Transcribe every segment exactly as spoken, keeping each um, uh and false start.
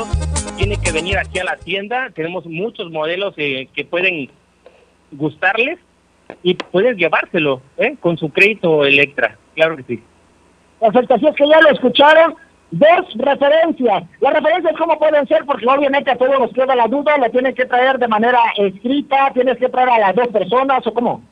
modelos, tiene que venir aquí a la tienda. Tenemos muchos modelos eh, que pueden gustarles y pueden llevárselo ¿eh? con su crédito Electra, claro que sí. Perfecto, así es que ya lo escucharon. Dos referencias. Las referencias, ¿cómo pueden ser? Porque obviamente a todos nos queda la duda, ¿la tienen que traer de manera escrita? ¿Tienes que traer a las dos personas o cómo?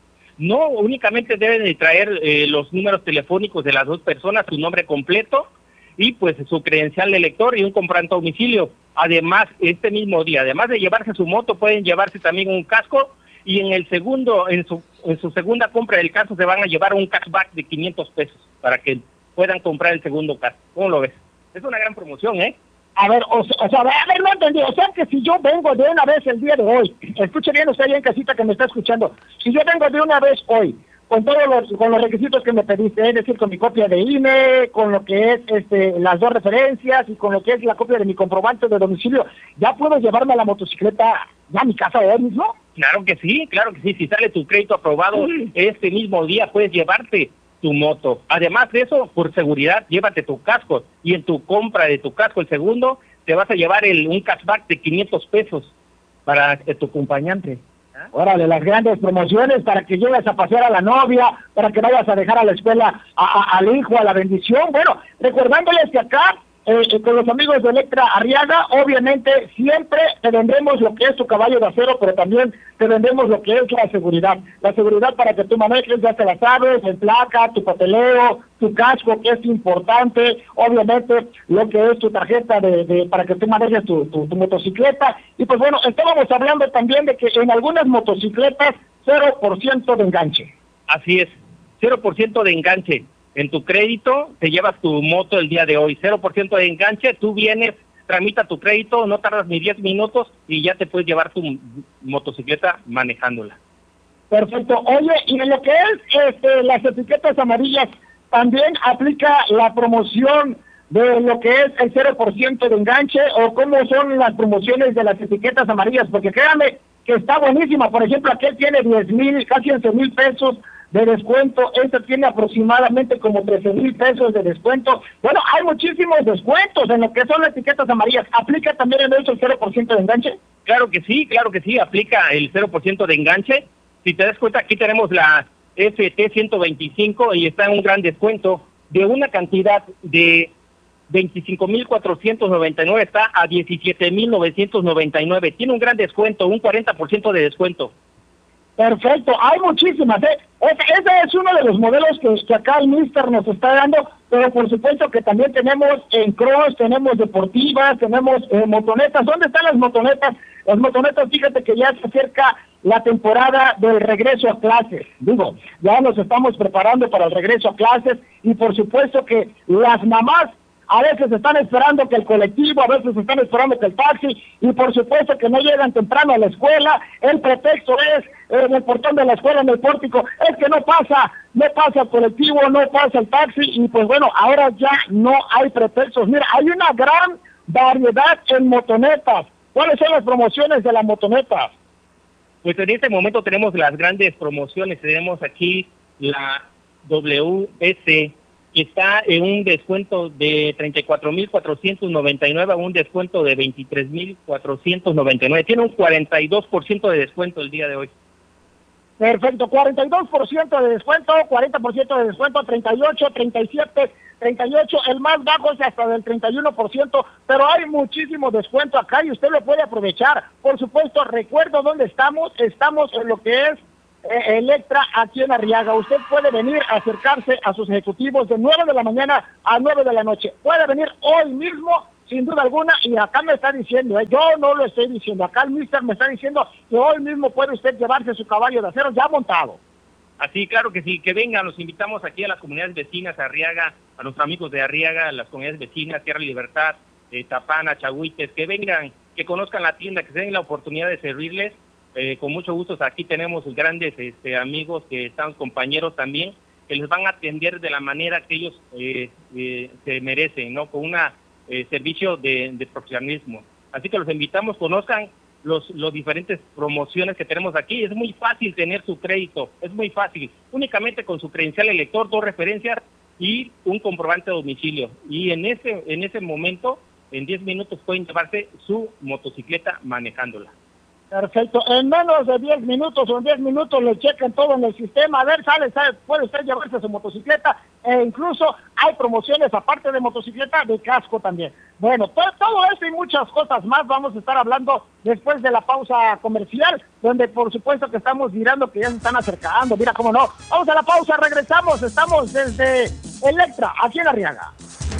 No, únicamente deben de traer eh, los números telefónicos de las dos personas, su nombre completo y pues su credencial de lector y un comprobante a domicilio. Además, este mismo día, además de llevarse su moto, pueden llevarse también un casco y en el segundo, en su, en su segunda compra del casco se van a llevar un cashback de quinientos pesos para que puedan comprar el segundo casco. ¿Cómo lo ves? Es una gran promoción, ¿eh? A ver, o, o sea, a ver, no entendí. O sea, que si yo vengo de una vez el día de hoy, escuche bien usted ahí en casita que me está escuchando, si yo vengo de una vez hoy, con todos los, con los requisitos que me pediste, es decir, con mi copia de I N E, con lo que es este, las dos referencias y con lo que es la copia de mi comprobante de domicilio, ¿ya puedo llevarme la motocicleta ya a mi casa hoy mismo? Claro que sí, claro que sí. Si sale tu crédito aprobado sí. este mismo día, puedes llevarte tu moto. Además de eso, por seguridad, llévate tu casco y en tu compra de tu casco, el segundo, te vas a llevar el un cashback de quinientos pesos para eh, tu acompañante. ¿Ah? Órale, las grandes promociones para que lleves a pasear a la novia, para que vayas a dejar a la escuela a, a, al hijo, a la bendición. Bueno, recordándoles que acá, eh, con los amigos de Electra Arriaga, obviamente siempre te vendremos lo que es tu caballo de acero, pero también te vendemos lo que es la seguridad. La seguridad para que tú manejes, ya te la sabes, en placa, tu papeleo, tu casco, que es importante, obviamente lo que es tu tarjeta de, de para que tú manejes tu, tu, tu motocicleta. Y pues bueno, estábamos hablando también de que en algunas motocicletas, cero por ciento de enganche. Así es, cero por ciento de enganche. En tu crédito te llevas tu moto el día de hoy, cero por ciento de enganche, tú vienes, tramita tu crédito, no tardas ni diez minutos y ya te puedes llevar tu motocicleta manejándola. Perfecto. Oye, y en lo que es este, las etiquetas amarillas, ¿también aplica la promoción de lo que es el cero por ciento de enganche o cómo son las promociones de las etiquetas amarillas? Porque créanme que está buenísima. Por ejemplo, aquel tiene diez mil, casi once mil pesos de descuento, este tiene aproximadamente como trece mil pesos de descuento. Bueno, hay muchísimos descuentos en lo que son las etiquetas amarillas. ¿Aplica también en eso el cero por ciento de enganche? Claro que sí, claro que sí, aplica el cero por ciento de enganche. Si te das cuenta, aquí tenemos la F T ciento veinticinco y está en un gran descuento de una cantidad de veinticinco mil cuatrocientos noventa y nueve, está a diecisiete mil novecientos noventa y nueve. Tiene un gran descuento, un cuarenta por ciento de descuento. Perfecto, hay muchísimas, ¿eh? Ese, ese es uno de los modelos que, que acá el Mister nos está dando, pero por supuesto que también tenemos en cross, tenemos deportivas, tenemos eh, motonetas. ¿Dónde están las motonetas? Las motonetas, fíjate que ya se acerca la temporada del regreso a clases. Digo, ya nos estamos preparando para el regreso a clases y por supuesto que las mamás a veces están esperando que el colectivo, a veces están esperando que el taxi, y por supuesto que no llegan temprano a la escuela. El pretexto es, eh, en el portón de la escuela, en el pórtico, es que no pasa, no pasa el colectivo, no pasa el taxi, y pues bueno, ahora ya no hay pretextos. Mira, hay una gran variedad en motonetas. ¿Cuáles son las promociones de las motonetas? Pues en este momento tenemos las grandes promociones. Tenemos aquí la W S, que está en un descuento de treinta y cuatro mil cuatrocientos noventa y nueve a un descuento de veintitrés mil cuatrocientos noventa y nueve. Tiene un cuarenta y dos por ciento de descuento el día de hoy. Perfecto, cuarenta y dos por ciento de descuento, cuarenta por ciento de descuento, treinta y ocho, treinta y siete, treinta y ocho, el más bajo es hasta del treinta y uno por ciento, pero hay muchísimo descuento acá y usted lo puede aprovechar. Por supuesto, recuerdo dónde estamos, estamos en lo que es Eh, Electra aquí en Arriaga. Usted puede venir a acercarse a sus ejecutivos de nueve de la mañana a nueve de la noche. Puede venir hoy mismo, sin duda alguna, y acá me está diciendo, ¿eh? Yo no lo estoy diciendo, acá el Mister me está diciendo que hoy mismo puede usted llevarse su caballo de acero ya montado. Así, claro que sí, que vengan, los invitamos aquí a las comunidades vecinas, a Arriaga, a nuestros amigos de Arriaga, a las comunidades vecinas, Tierra Libertad, eh, Tapana, Chagüites, que vengan, que conozcan la tienda, que se den la oportunidad de servirles. Eh, con mucho gusto, aquí tenemos grandes este, amigos que están compañeros también, que les van a atender de la manera que ellos eh, eh, se merecen, ¿no? Con un eh, servicio de, de profesionalismo. Así que los invitamos, conozcan los, los diferentes promociones que tenemos aquí. Es muy fácil tener su crédito, es muy fácil. Únicamente con su credencial elector, dos referencias y un comprobante de domicilio. Y en ese, en ese momento en diez minutos pueden llevarse su motocicleta manejándola. Perfecto, en menos de diez minutos o en diez minutos le checan todo en el sistema, a ver, sale, sale, puede usted llevarse su motocicleta, e incluso hay promociones aparte de motocicleta, de casco también. Bueno, to todo esto y muchas cosas más vamos a estar hablando después de la pausa comercial, donde por supuesto que estamos mirando que ya se están acercando, mira cómo no. Vamos a la pausa, regresamos, estamos desde Electra, aquí en Arriaga.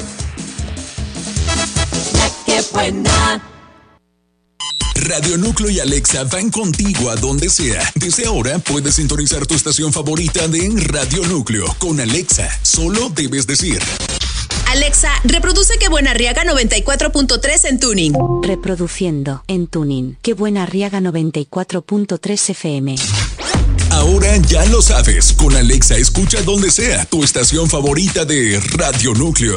¡Qué buena! Radio Núcleo y Alexa van contigo a donde sea. Desde ahora puedes sintonizar tu estación favorita de Radio Núcleo con Alexa. Solo debes decir: Alexa, reproduce Qué Buena Arriaga noventa y cuatro punto tres en Tuning. Reproduciendo en Tuning Qué Buena Arriaga noventa y cuatro punto tres F M. Ahora ya lo sabes. Con Alexa escucha donde sea tu estación favorita de Radio Núcleo.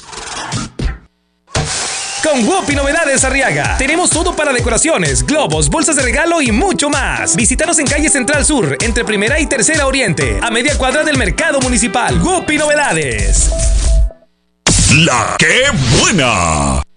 Con Whoppy Novedades Arriaga tenemos todo para decoraciones, globos, bolsas de regalo y mucho más. Visítanos en calle Central Sur, entre Primera y Tercera Oriente, a media cuadra del Mercado Municipal. Whoppy Novedades. La que buena.